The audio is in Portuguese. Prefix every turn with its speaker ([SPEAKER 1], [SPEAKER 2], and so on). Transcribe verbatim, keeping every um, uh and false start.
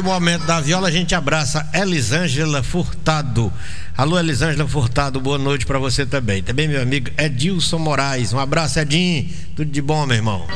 [SPEAKER 1] momento da viola, a gente abraça Elisângela Furtado. Alô, Elisângela Furtado, boa noite pra você também. Também meu amigo Edilson Moraes. Um abraço, Edinho. Tudo de bom, meu irmão.